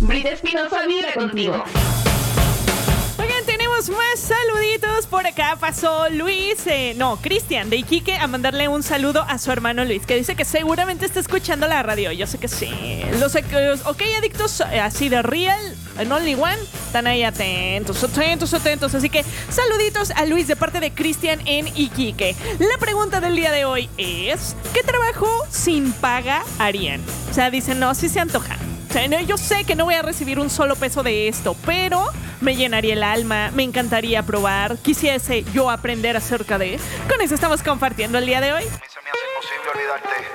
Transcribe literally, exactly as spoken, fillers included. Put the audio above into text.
Brita Espinosa vibra contigo. Oigan, tenemos más saluditos. Por acá pasó Luis, eh, no, Cristian de Iquique a mandarle un saludo a su hermano Luis, que dice que seguramente está escuchando la radio. Yo sé que sí. Los, los OK Adictos, eh, así de real, en Only One, están ahí atentos, atentos, atentos. Así que saluditos a Luis de parte de Cristian en Iquique. La pregunta del día de hoy es: ¿qué trabajo sin paga harían? O sea, dicen, no, si se antoja. O sea, no, yo sé que no voy a recibir un solo peso de esto, pero me llenaría el alma, me encantaría probar, quisiese yo aprender acerca de. Con eso estamos compartiendo el día de hoy. A mí se me hace imposible olvidarte.